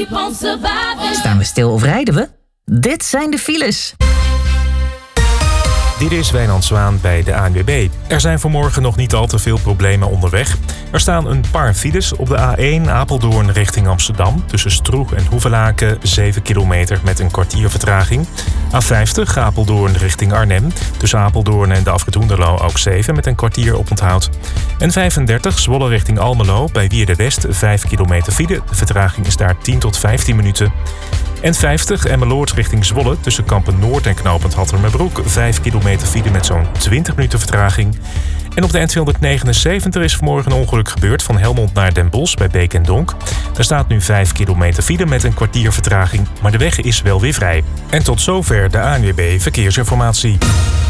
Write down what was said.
keep on surviving. Staan we stil of rijden we? Dit zijn de files. Dit is Wijnand Zwaan bij de ANWB. Er zijn vanmorgen nog niet al te veel problemen onderweg. Er staan een paar files op de A1 Apeldoorn richting Amsterdam. Tussen Stroeg en Hoevelaken 7 kilometer met een kwartier vertraging. A50 Apeldoorn richting Arnhem. Tussen Apeldoorn en de afrit Hoenderloo ook 7 met een kwartier oponthoud. En 35 Zwolle richting Almelo bij Wierde-West 5 kilometer file. De vertraging is daar 10 tot 15 minuten. En 50 Emmeloord richting Zwolle tussen Kampen-Noord en knooppunt Hattermerbroek 5 kilometer file met zo'n 20 minuten vertraging. En op de N279 is vanmorgen een ongeluk gebeurd van Helmond naar Den Bosch bij Beek en Donk. Daar staat nu 5 kilometer file met een kwartier vertraging, maar de weg is wel weer vrij. En tot zover de ANWB Verkeersinformatie.